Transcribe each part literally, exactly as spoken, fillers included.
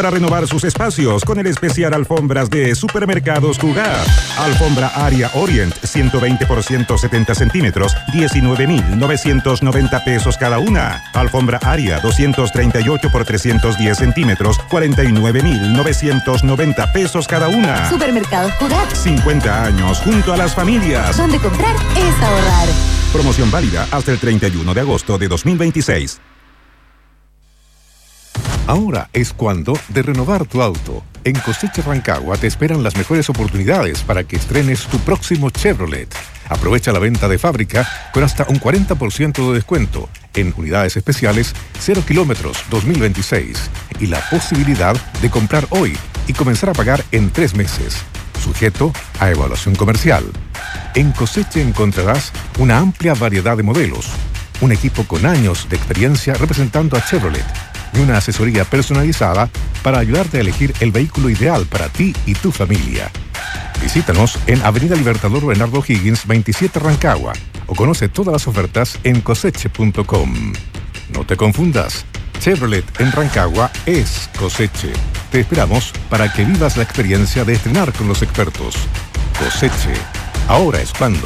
Para renovar sus espacios con el especial alfombras de Supermercados Jugar. Alfombra Aria Orient ciento veinte por ciento setenta centímetros, diecinueve mil novecientos noventa pesos cada una. Alfombra Aria doscientos treinta y ocho por trescientos diez centímetros, cuarenta y nueve mil novecientos noventa pesos cada una. Supermercados Jugar. cincuenta años junto a las familias. Donde comprar es ahorrar. Promoción válida hasta el treinta y uno de agosto de dos mil veintiséis. Ahora es cuando de renovar tu auto. En Cosecha Rancagua te esperan las mejores oportunidades para que estrenes tu próximo Chevrolet. Aprovecha la venta de fábrica con hasta un cuarenta por ciento de descuento en unidades especiales cero kilómetros dos mil veintiséis y la posibilidad de comprar hoy y comenzar a pagar en tres meses, sujeto a evaluación comercial. En Cosecha encontrarás una amplia variedad de modelos, un equipo con años de experiencia representando a Chevrolet y una asesoría personalizada para ayudarte a elegir el vehículo ideal para ti y tu familia. Visítanos en Avenida Libertador Bernardo Higgins veintisiete Rancagua o conoce todas las ofertas en coseche punto com. No te confundas, Chevrolet en Rancagua es Coseche. Te esperamos para que vivas la experiencia de estrenar con los expertos. Coseche, ahora es cuando.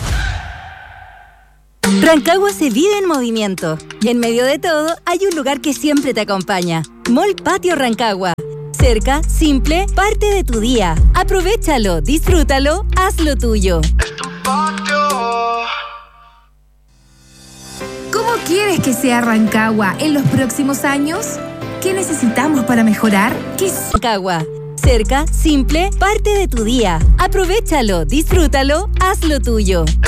Rancagua se vive en movimiento y en medio de todo hay un lugar que siempre te acompaña. Mall Patio Rancagua. Cerca, simple, parte de tu día. Aprovechalo, disfrútalo, hazlo tuyo. ¿Cómo quieres que sea Rancagua en los próximos años? ¿Qué necesitamos para mejorar? ¿Qué es Rancagua? Cerca, simple, parte de tu día. Aprovechalo, disfrútalo, hazlo tuyo.